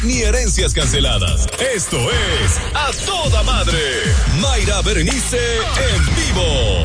ni herencias canceladas. Esto es A Toda Madre. Mayra Berenice en vivo.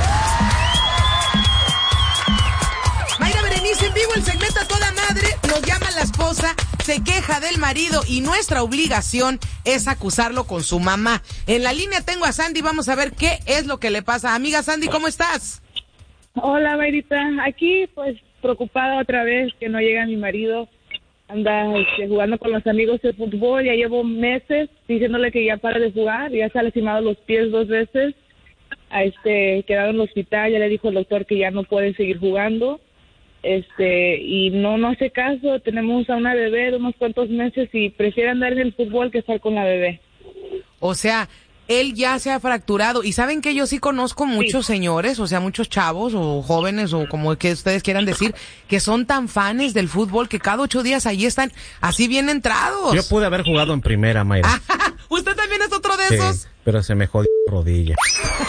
Mayra Berenice en vivo, el segmento A Toda Madre. Nos llama la esposa, se queja del marido y nuestra obligación es acusarlo con su mamá. En la línea tengo a Sandy, vamos a ver qué es lo que le pasa. Amiga Sandy, ¿cómo estás? Hola, Mayrita. Aquí, pues, preocupada otra vez que no llega mi marido. Anda jugando con los amigos de fútbol. Ya llevo meses diciéndole que ya para de jugar. Ya se ha lastimado los pies 2 veces. Quedado en el hospital. Ya le dijo el doctor que ya no puede seguir jugando. Y no hace caso. Tenemos a una bebé de unos cuantos meses y prefiere andar en el fútbol que estar con la bebé. O sea, él ya se ha fracturado. Y saben que yo sí conozco muchos señores, o sea, muchos chavos o jóvenes o como que ustedes quieran decir, que son tan fanes del fútbol que cada 8 días allí están así bien entrados. Yo pude haber jugado en primera, Mayra. ¿Usted también es otro de esos? Pero se me jodió la rodilla.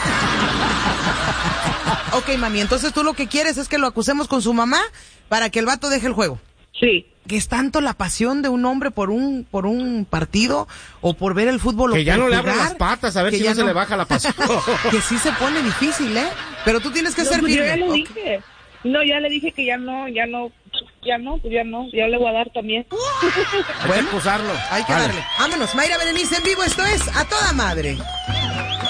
Ok, mami, entonces tú lo que quieres es que lo acusemos con su mamá para que el vato deje el juego. Sí. Que es tanto la pasión de un hombre por un partido o por ver el fútbol. Que o ya por no le jugar, abran las patas, a ver si no se le baja la pasión. Que sí se pone difícil, ¿eh? Pero tú tienes que ser pues firme. Yo ya le dije. No, ya le dije que ya no le voy a dar también. Hay que acusarlo. Hay que darle. Vámonos, Mayra Berenice en vivo, esto es A Toda Madre.